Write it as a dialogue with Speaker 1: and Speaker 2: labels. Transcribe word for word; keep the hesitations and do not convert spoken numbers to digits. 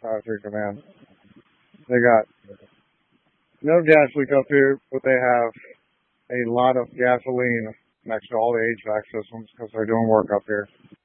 Speaker 1: Power Tree Command. They got no gas leak up here, but they have a lot of gasoline next to all the H V A C systems because they're doing work up here.